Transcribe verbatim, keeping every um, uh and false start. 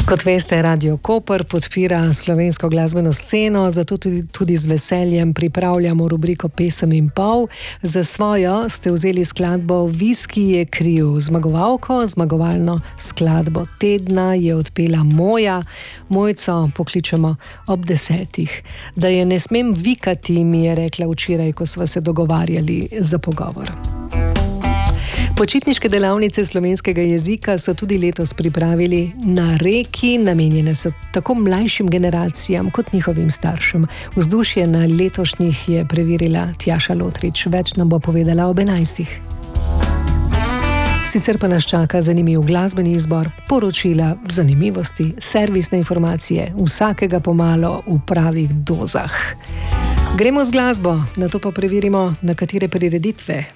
Kot veste, Radio Koper podpira slovensko glasbeno sceno, zato tudi, tudi z veseljem pripravljamo rubriko Pesem in pol. Za svojo ste vzeli skladbo Viski je kriv. Zmagovalko, zmagovalno skladbo tedna je odpela Moja. Mojco pokličemo ob desetih. Da je ne smem vikati, mi je rekla včeraj, ko sva se dogovarjali za pogovor. Počitniške delavnice slovenskega jezika so tudi letos pripravili na Reki, namenjene so tako mlajšim generacijam kot njihovim staršem. Vzdušje na letošnjih je preverila Tjaša Lotrič, več nam bo povedala ob enajstih. Sicer pa nas čaka zanimiv glasbeni izbor, poročila, zanimivosti, servisne informacije, vsakega pomalo v pravih dozah. Gremo z glasbo, nato pa preverimo, na katere prireditve